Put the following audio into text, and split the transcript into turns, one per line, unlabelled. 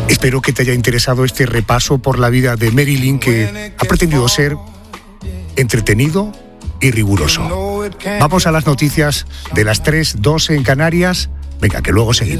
Espero que te haya interesado este repaso por la vida de Marilyn, que ha pretendido ser entretenido y riguroso. Vamos a las noticias de las 3:12 en Canarias. Venga, que luego seguimos.